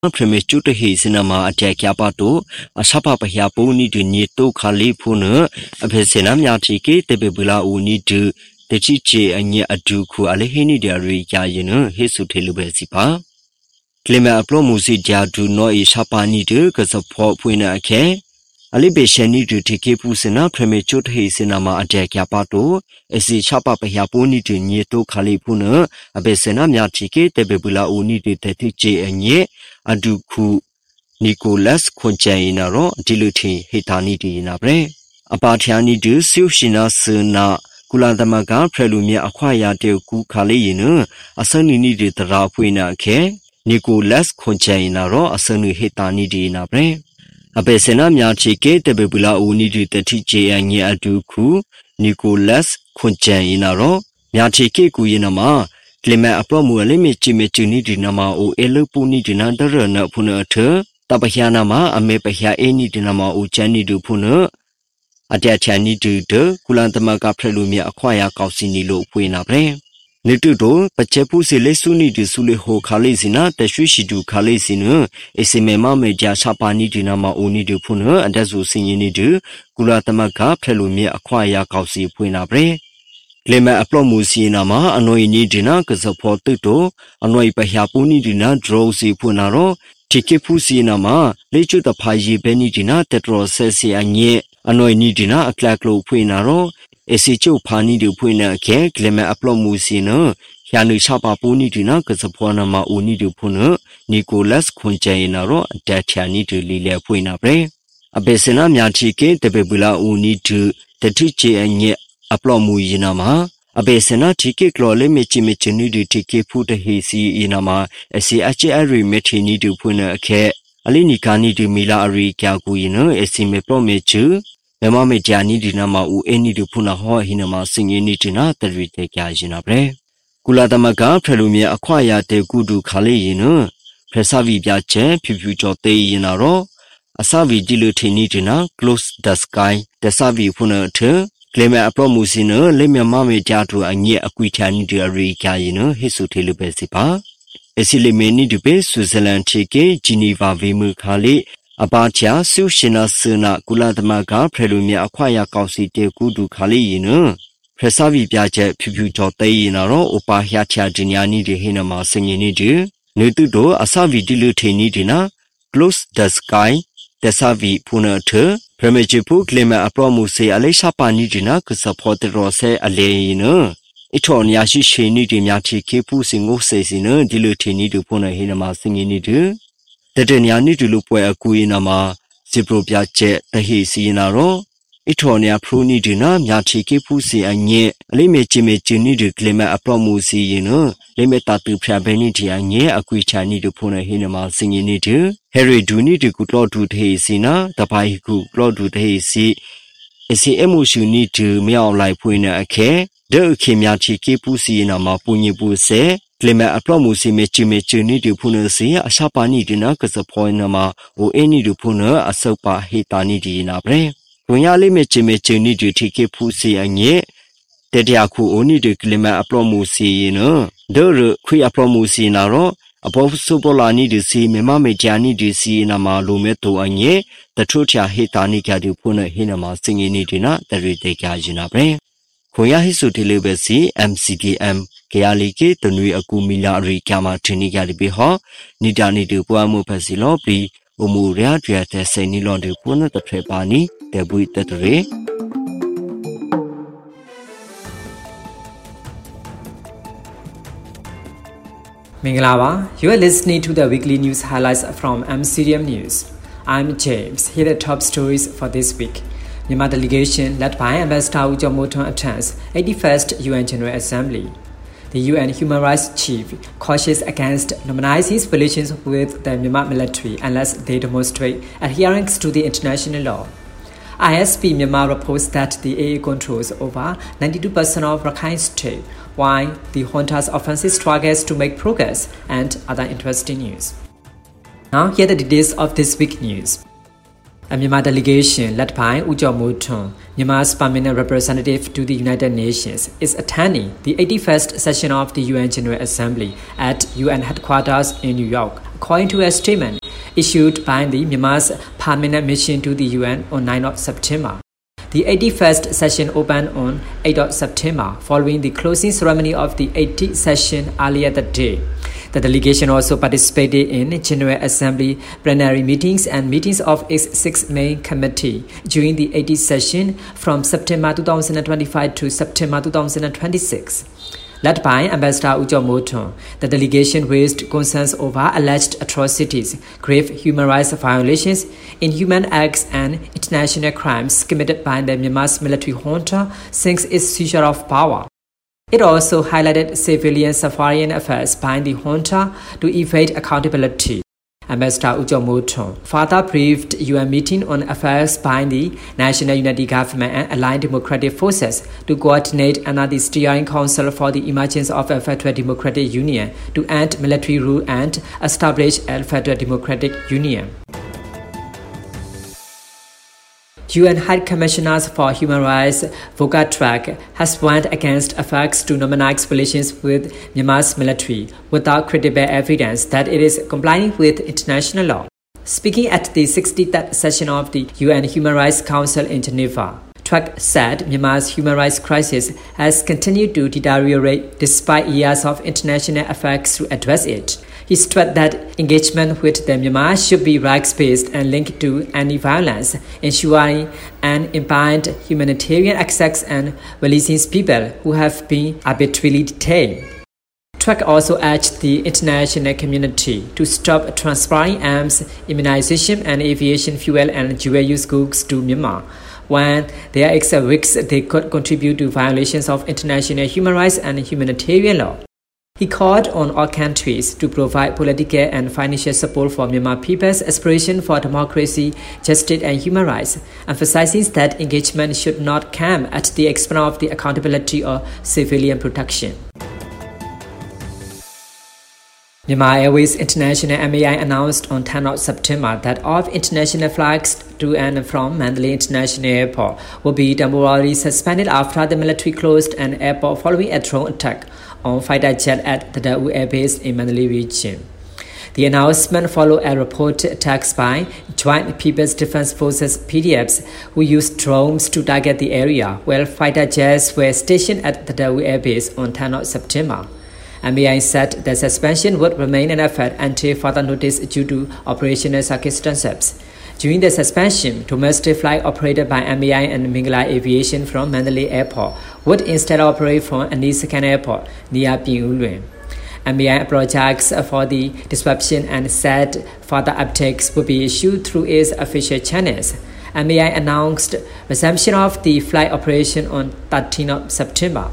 premature his in a ma attack yapato, a shapa pony to Nieto Kali Puno, a Pesenam Yatiki, the Bebula who need to the chiche and ye a duku alehini diary yayino, his utelubesipa. Clema promusi jadu no is shapa nidu, cause of pop winner ake. Alibeshani to take pusina premature his in a ma attack yapato, as the shapa pony to Nieto Kali Puno, a Pesenam Yatiki, the Bebula who needed the chiche and ye. Aduku Nicholas Conchainaro, Diluti, Hitaniti in Abre. Apatiani do Sushina Suna, Kuladamaga, Prelumia acquire de Kukalino, a sunny needed the Rapuina ke, Nicholas Conchainaro, a sunny Hitaniti in Abre. A Besena Miachike, the Bebula who needed the TJ and Ye Aduku, Nicholas Conchainaro, Miachike Kuyinama. Clema a promo limit Jimmy Dinama o Elopuni Dinanda na Puna ter, Tabahianama, a Mepahia any Dinama o Chani do Puna, a dear Chani do de, Kulantamaga Prelumia acquire Causinilo Puinabre. Nitudo, Pachepu Selesuni de Suleho Kalesina, the Shishidu Kalesina, a semema media Sapani Dinama Uni do Puna, and as was singing do, Kulatamaga Prelumia acquire Causi Puinabre. Clema a promusinama, annoy nidina, cause a portito, annoy pahapuni dina, drowsy punaro, tikipusinama, lechu the paji benidina, tetro sessi and ye, annoy nidina, a claclo puinaro, a sicho pani de puina ke, clema a promusino, Yanu Shapa punidina, cause a ponama unidu punu, Nicholas Conchainaro, Datiani to Lilia puinabre. A besena miatike, the bebula uni to the teacher and ye. Aplomu yinama, a besena tiki clole michimicini to tiki put a hisi inama, a si achi metini to puna ke, alinikani to milari kaguino, a si me promechu, Mema mediani dinama u any to puna ho hinama singing nitina, the retake yajinabre. Kuladamaga, Prelumia acquire de gudu kale Presavi biache, pipujo te yinaro, Asavi dilutinidina, close the sky, the savi puna te. Clema a promusino, lemia mame jatu and ye acquitani de Aricayino, his utilibesipa. Esilimeni de be, Switzerland Cheke, Geneva Vimu Kali, Abatia, Sushina Suna, Guladamaga, Prelumia acquire Causi de Gudu Kalino. Presavi Biaje, Piputo Teinaro, Opa Hiacha Geniani de Hinama Singinidu, Nutudo, Asavi dilutini dina, close the sky, the Savi Punate. Premajipu Clema a promuse Alesha Panidina could support the Rose Aleino. Iton Yashi Shini Dimati Kipu Singo says in a dilutini to Puna Hinama singing do. The Deniani to look where a Guinama, Zipro Piache, the Hisinaro. Itonia Prunidina, Yati Kipusi and ye, Limejimejini to Clema a promuse, Limetatu Prabeniti and ye, a Guichani to Puna Hinama singing do. Harry do need to good lord to Hazina, the Paiku lord to Hazy. Is the emotion need to meow like Puina a care? The Kimiachi Kipusi in a Mapuni Buse, Clema a promusi mechi need to Punasi, a Shapani dinner, cause a poinama, or any to Puna, a sopa hitani dinabre. When Yali mechi need to take pussy and ye, Tediaku only to Clema a promusi, The qui a promusi naro. Above Sobolani to see Mema Mediani to see Nama Lumeto and ye, the Trucha Hitanika to Puna Hinama singing nitina, the Riteka Jinabre. Koya Hisutilibesi, MCDM, Kealiki, the Nui Akumila Rikama Trinica de Beho, Nidani to Guamu Pasilopri, Umuria, Driate Senilon de Puna, the Trepani, the Buit the Re. Minglawa, you are listening to the weekly news highlights from MCDM News. I'm James. Here are the top stories for this week. Myanmar delegation led by Ambassador Wu Jiaomotung attends 81st UN General Assembly. The UN Human Rights Chief cautions against normalizing his relations with the Myanmar military unless they demonstrate adherence to the international law. ISP Myanmar reports that the AA controls over 92% of Rakhine State, while the junta's offensive struggles to make progress, and other interesting news. Now, here are the details of this week's news. A Myanmar delegation led by Wu Jiaomotung, Myanmar's permanent representative to the United Nations, is attending the 81st session of the UN General Assembly at UN headquarters in New York, according to a statement issued by the Myanmar's permanent mission to the UN on 9 September. The 81st session opened on 8 September, following the closing ceremony of the 80th session earlier that day. The delegation also participated in General Assembly plenary meetings and meetings of its 6 main committee during the 80th session from September 2025 to September 2026. Led by Ambassador Ujo Moton, the delegation raised concerns over alleged atrocities, grave human rights violations, inhuman acts, and international crimes committed by the Myanmar's military junta since its seizure of power. It also highlighted civilian suffering efforts by the junta to evade accountability. Ambassador Ujo Moton further briefed UN meeting on affairs by the National Unity Government and Allied Democratic Forces to coordinate under the Steering Council for the emergence of a Federal Democratic Union to end military rule and establish a Federal Democratic Union. UN High Commissioners for Human Rights Volker Turk has warned against efforts to normalize relations with Myanmar's military without credible evidence that it is complying with international law. Speaking at the 63rd session of the UN Human Rights Council in Geneva, Turk said Myanmar's human rights crisis has continued to deteriorate despite years of international efforts to address it. He stressed that engagement with the Myanmar should be rights-based and linked to anti-violence, ensuring unimpaired humanitarian access and releasing people who have been arbitrarily detained. Turk also urged the international community to stop transferring arms, immunization, and aviation fuel and dual-use goods to Myanmar, when there is a risk they could contribute to violations of international human rights and humanitarian law. He called on all countries to provide political and financial support for Myanmar people's aspiration for democracy, justice, and human rights, emphasizing that engagement should not come at the expense of the accountability or civilian protection. Myanmar Airways International MAI announced on 10 September that all international flights to and from Mandalay International Airport will be temporarily suspended after the military closed an airport following a drone attack on fighter jet at the Daewoo Air Base in Mandalay region. The announcement followed a reported attacks by Joint People's Defense Forces (PDFs) who used drones to target the area, while fighter jets were stationed at the Daewoo Air Base on 10 September. MAI said the suspension would remain in effect until further notice due to operational circumstances. During the suspension, domestic flight operated by MAI and Mingala Aviation from Mandalay Airport would instead operate from Anisakan Airport near Pingyulwen. MAI apologized for the disruption and said further updates would be issued through its official channels. MAI announced resumption of the flight operation on 13 September.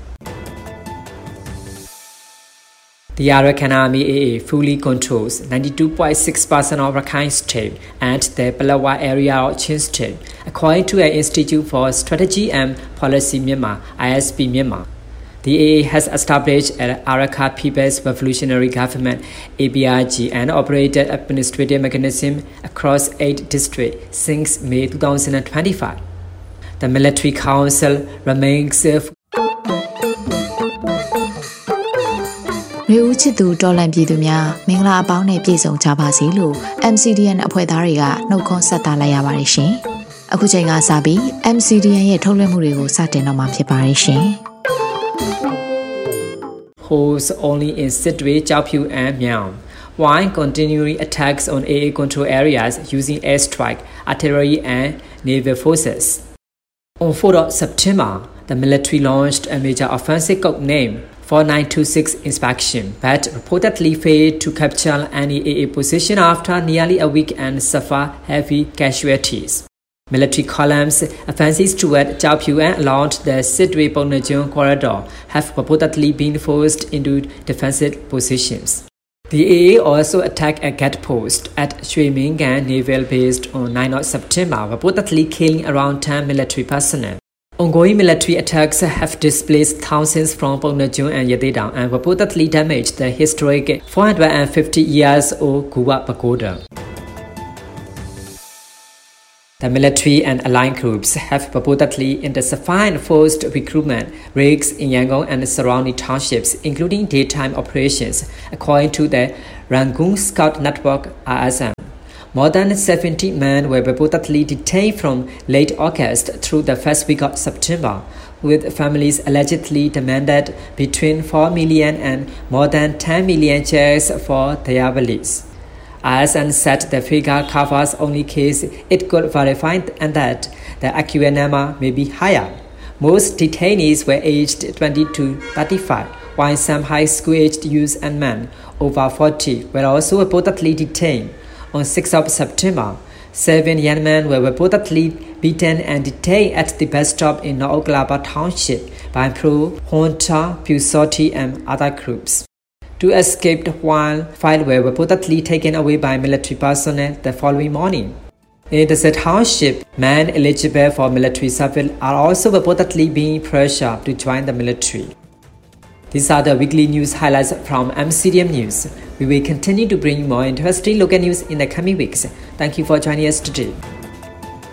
The Arakan Army AA fully controls 92.6% of Rakhine State and the Palawa area of Chin State, according to an Institute for Strategy and Policy Myanmar, ISP Myanmar. The AA has established an Arakan People's Revolutionary Government (APRG) and operated administrative mechanism across 8 districts since May 2025. The military council remains ရေဦးချစ်သူတော်လန်ပြည်သူများမင်္ဂလာအပေါင်းနဲ့ပြည့်စုံကြပါစေလို့ MCDN အဖွဲ့သားတွေကနှုတ်ခွန်းဆက်သလိုက်ရပါတယ်ရှင်။အခုချိန်ကစပြီး MCDN ရဲ့ထုတ်လွှင့်မှုတွေကိုစတင်တော့မှာဖြစ်ပါတယ်ရှင်။ Holds only in Sidway, Chaopyu, and Myang, while continuing attacks on AA control areas using airstrike, artillery, and naval forces. On 4 September, the military launched a major offensive codenamed 4926 inspection, but reportedly failed to capture any AA position after nearly a week and suffer heavy casualties. Military columns offensives toward Chaopyu and along the Sidway-Pongnajung corridor have reportedly been forced into defensive positions. The AA also attacked a gate post at Shui-Mingan Naval Base on 9 September, reportedly killing around 10 military personnel. Ongoing military attacks have displaced thousands from Pongnajung and Yatidang and reportedly damaged the historic 450-year-old Guwa Pagoda. The military and allied groups have purportedly intensified forced recruitment raids in Yangon and surrounding townships, including daytime operations, according to the Rangoon Scout Network (RSN). More than 70 men were reportedly detained from late August through the first week of September, with families allegedly demanded between 4 million and more than 10 million shares for their release. RSN said the figure covers only case it could verify and that the accurate number may be higher. Most detainees were aged 20 to 35, while some high school-aged youths and men over 40 were also reportedly detained. On 6 September, 7 young men were reportedly beaten and detained at the bus stop in North Oglala Township by pro-junta Pusotti and other groups. 2 escaped while 5 were reportedly taken away by military personnel the following morning. In the township, men eligible for military service are also reportedly being pressured to join the military. These are the weekly news highlights from MCDM News. We will continue to bring more interesting local news in the coming weeks. Thank you for joining us today.